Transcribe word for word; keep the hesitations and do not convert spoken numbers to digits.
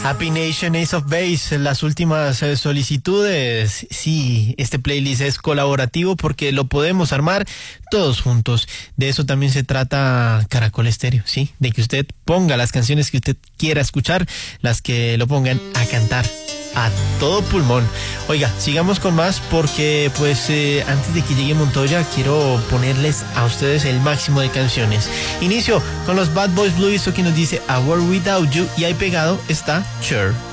Happy Nation, Ace of Base, las últimas eh, solicitudes. Sí, este playlist es colaborativo porque lo podemos armar todos juntos. De eso también se trata Caracol Estéreo, sí, de que usted ponga las canciones que usted quiera escuchar, las que lo pongan a cantar a todo pulmón. Oiga, sigamos con más porque pues eh, antes de que llegue Montoya quiero ponerles a ustedes el máximo de canciones. Inicio con los Bad Boys Blue, esto que nos dice A World Without You, y ahí pegado está Cher.